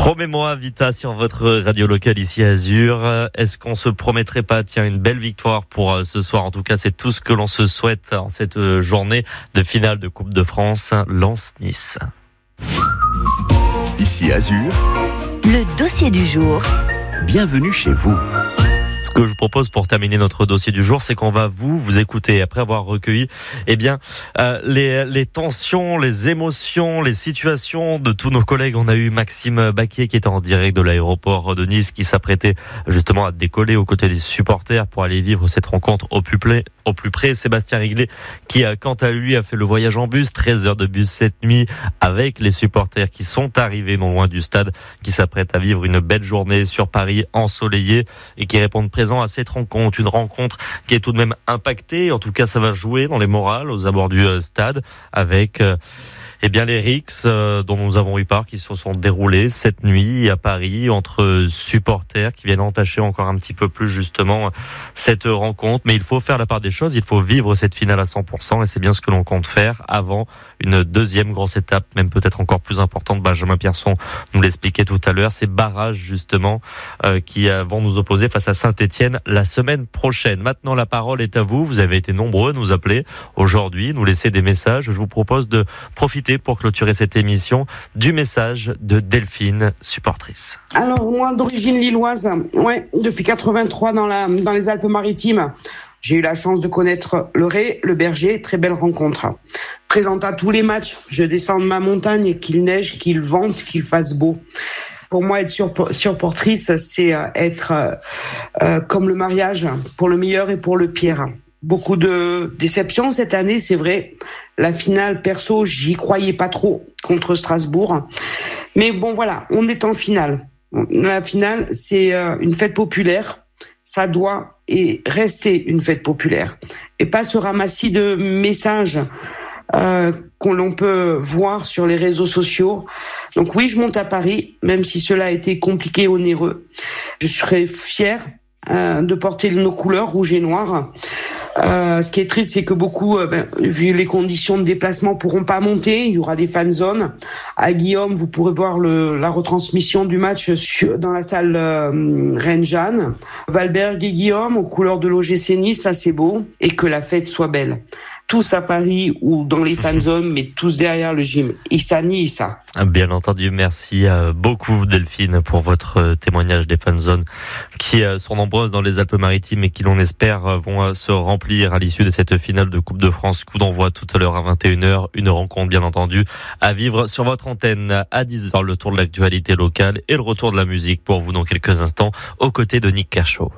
Promets-moi, Vita, sur votre radio locale ici à Azur. Est-ce qu'on se promettrait pas, une belle victoire pour ce soir? En tout cas, c'est tout ce que l'on se souhaite en cette journée de finale de Coupe de France, Lens-Nice. Ici Azur, le dossier du jour. Bienvenue chez vous. Ce que je vous propose pour terminer notre dossier du jour, c'est qu'on va vous écouter après avoir recueilli, les tensions, les émotions, les situations de tous nos collègues. On a eu Maxime Baquier qui était en direct de l'aéroport de Nice, qui s'apprêtait justement à décoller aux côtés des supporters pour aller vivre cette rencontre au plus près. Sébastien Riglet qui, quant à lui, a fait le voyage en bus, 13 heures de bus cette nuit avec les supporters qui sont arrivés non loin du stade, qui s'apprêtent à vivre une belle journée sur Paris ensoleillée et qui répondent présent à cette rencontre, une rencontre qui est tout de même impactée. En tout cas, ça va jouer dans les morales aux abords du stade avec les rixes dont nous avons eu part, qui se sont déroulés cette nuit à Paris entre supporters qui viennent entacher encore un petit peu plus justement cette rencontre. Mais il faut faire la part des choses, il faut vivre cette finale à 100% et c'est bien ce que l'on compte faire avant une deuxième grosse étape, même peut-être encore plus importante. Benjamin Pierson nous l'expliquait tout à l'heure, ces barrages justement qui vont nous opposer face à Saint-Etienne la semaine prochaine. Maintenant, la parole est à vous. Vous avez été nombreux à nous appeler aujourd'hui, nous laisser des messages. Je vous propose de profiter pour clôturer cette émission du message de Delphine, supportrice. Alors moi, d'origine lilloise, depuis 83 dans les Alpes-Maritimes, j'ai eu la chance de connaître le Ré, le Berger, très belle rencontre. Présente à tous les matchs, je descends de ma montagne, qu'il neige, qu'il vente, qu'il fasse beau. Pour moi, être supportrice, c'est être comme le mariage, pour le meilleur et pour le pire. Beaucoup de déceptions cette année, c'est vrai. La finale, perso, j'y croyais pas trop contre Strasbourg. Mais bon, voilà, on est en finale. La finale, c'est une fête populaire. Ça doit rester une fête populaire. Et pas ce ramassis de messages qu'on peut voir sur les réseaux sociaux. Donc oui, je monte à Paris, même si cela a été compliqué et onéreux. Je serai fière de porter nos couleurs rouge et noir. Ce qui est triste, c'est que beaucoup, vu les conditions de déplacement, pourront pas monter. Il y aura des fan zones. À Guillaume, vous pourrez voir la retransmission du match dans la salle Rennes-Jeanne. Valberg et Guillaume, aux couleurs de l'OGC Nice, ça c'est beau. Et que la fête soit belle. Tous à Paris ou dans les fan zones, mais tous derrière le gym. Issa ni Issa. Bien entendu, merci beaucoup Delphine pour votre témoignage des fan zones qui sont nombreuses dans les Alpes-Maritimes et qui, l'on espère, vont se remplir à l'issue de cette finale de Coupe de France. Coup d'envoi tout à l'heure à 21h. Une rencontre, bien entendu, à vivre sur votre antenne à 10h. Le tour de l'actualité locale et le retour de la musique pour vous dans quelques instants aux côtés de Nick Kershaw.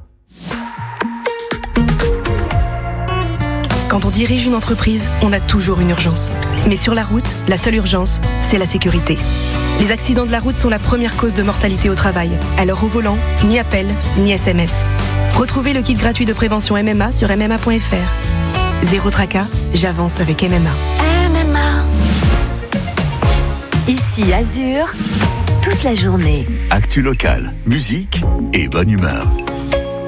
Quand on dirige une entreprise, on a toujours une urgence. Mais sur la route, la seule urgence, c'est la sécurité. Les accidents de la route sont la première cause de mortalité au travail. Alors au volant, ni appel, ni SMS. Retrouvez le kit gratuit de prévention MMA sur MMA.fr. Zéro tracas, j'avance avec MMA. MMA. Ici Azur, toute la journée. Actu locale, musique et bonne humeur.